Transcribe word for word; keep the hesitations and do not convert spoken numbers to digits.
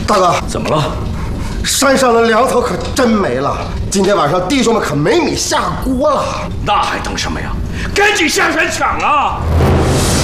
大哥， 怎么了？ 山上的粮草可真没了，今天晚上弟兄们可没米下锅了。 那还等什么呀？赶紧下山抢啊！